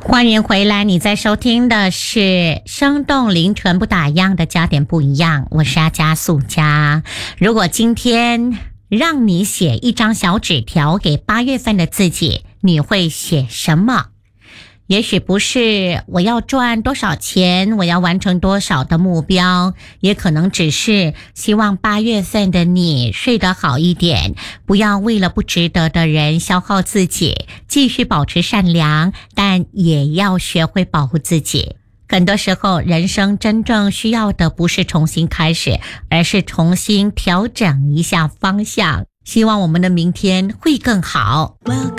欢迎回来，你在收听的是生动零纯不打烊的加点不一样，我是阿加素佳。如果今天让你写一张小纸条给8月份的自己，你会写什么？也许不是我要赚多少钱，我要完成多少的目标，也可能只是希望8月份的你睡得好一点，不要为了不值得的人消耗自己，继续保持善良，但也要学会保护自己。很多时候，人生真正需要的不是重新开始，而是重新调整一下方向。希望我们的明天会更好。Welcome